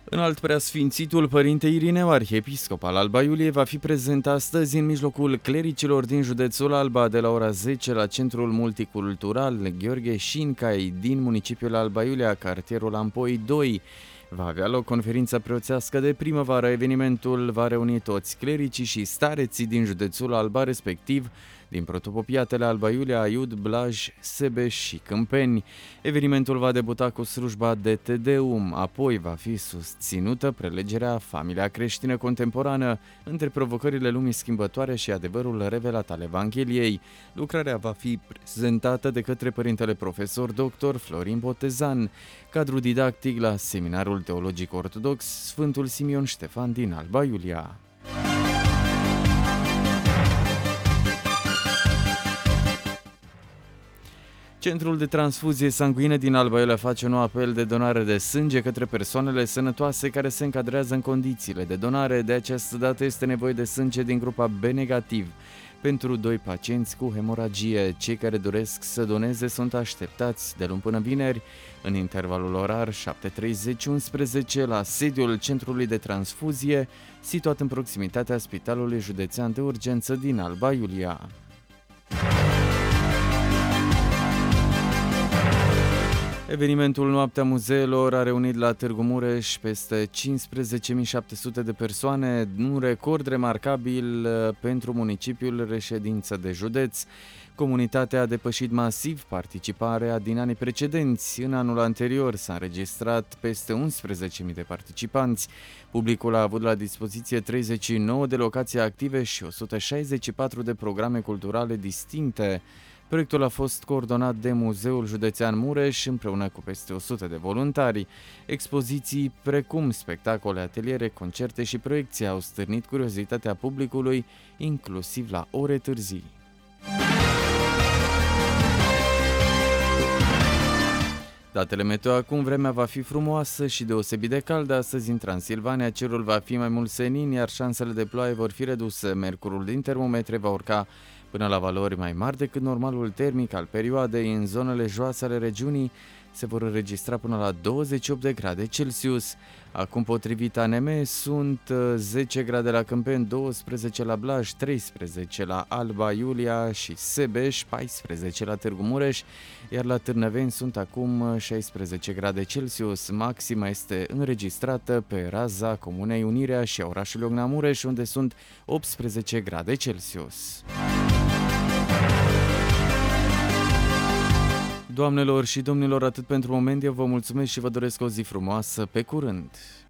Înalt Preasfințitul Părinte Irineu, arhiepiscop al Alba Iuliei, va fi prezent astăzi în mijlocul clericilor din județul Alba de la ora 10 la Centrul Multicultural Gheorghe Șincai din municipiul Alba Iulia, cartierul Ampoi 2. Va avea loc conferința preoțească de primăvară. Evenimentul va reuni toți clericii și stareții din județul Alba, respectiv din protopopiatele Alba Iulia, Aiud, Blaj, Sebeș și Câmpeni. Evenimentul va debuta cu slujba de Te Deum, apoi va fi susținută prelegerea Familia creștină contemporană între provocările lumii schimbătoare și adevărul revelat al Evangheliei. Lucrarea va fi prezentată de către părintele profesor dr. Florin Botezan, cadru didactic la Seminarul Teologic Ortodox Sfântul Simion Ștefan din Alba Iulia. Centrul de transfuzie sanguină din Alba Iulia face un nou apel de donare de sânge către persoanele sănătoase care se încadrează în condițiile de donare. De această dată este nevoie de sânge din grupa B negativ pentru 2 pacienți cu hemoragie. Cei care doresc să doneze sunt așteptați de luni până vineri, în intervalul orar 7:30-11, la sediul Centrului de Transfuzie, situat în proximitatea Spitalului Județean de Urgență din Alba Iulia. Evenimentul Noaptea Muzeelor a reunit la Târgu Mureș peste 15.700 de persoane, un record remarcabil pentru municipiul reședință de județ. Comunitatea a depășit masiv participarea din anii precedenți. În anul anterior s-a înregistrat peste 11.000 de participanți. Publicul a avut la dispoziție 39 de locații active și 164 de programe culturale distincte. Proiectul a fost coordonat de Muzeul Județean Mureș împreună cu peste 100 de voluntari. Expoziții precum spectacole, ateliere, concerte și proiecții au stârnit curiozitatea publicului, inclusiv la ore târzii. Datele meteo acum: vremea va fi frumoasă și deosebit de caldă astăzi în Transilvania, cerul va fi mai mult senin, iar șansele de ploaie vor fi reduse. Mercurul din termometre va urca până la valori mai mari decât normalul termic al perioadei. În zonele joase ale regiunii se vor înregistra până la 28 de grade Celsius. Acum, potrivit ANM, sunt 10 grade la Câmpeni, 12 la Blaj, 13 la Alba Iulia și Sebeș, 14 la Târgu Mureș, iar la Târnăveni sunt acum 16 grade Celsius. Maxima este înregistrată pe raza Comunei Unirea și a orașului Ogna Mureș, unde sunt 18 grade Celsius. Doamnelor și domnilor, atât pentru moment. Eu vă mulțumesc și vă doresc o zi frumoasă. Pe curând!